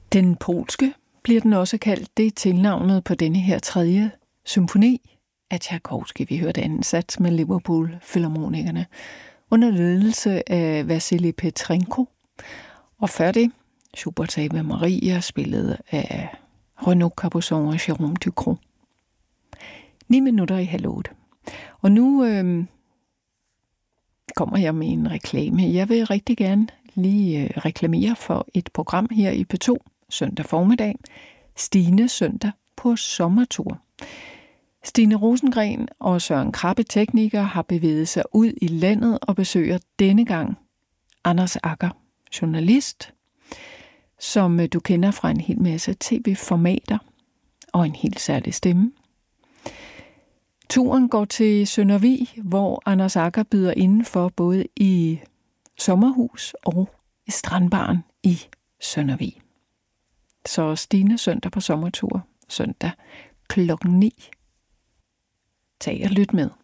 Den polske bliver den også kaldt. Det er tilnavnet på denne her 3. symfoni af Tchaikovsky. Vi hørte anden sats med Liverpool Philharmonikerne under ledelse af Vassili Petrenko. Og før det, Schuberts Ave Maria, spillet af Renaud Capuçon og Jérôme Ducrot. 9 minutter i 7:30. Og nu kommer jeg med en reklame. Jeg vil rigtig gerne lige reklamere for et program her i P2 søndag formiddag. Stine søndag på sommertur. Stine Rosengren og Søren Krabbe, tekniker, har bevæget sig ud i landet og besøger denne gang Anders Agger, journalist, som du kender fra en hel masse tv-formater og en helt særlig stemme. Turen går til Søndervig, hvor Anders Agger byder indenfor både i sommerhus og i strandbaren i Søndervig. Så Stine søndag på sommertur, søndag 9:00. Tag og lyt med.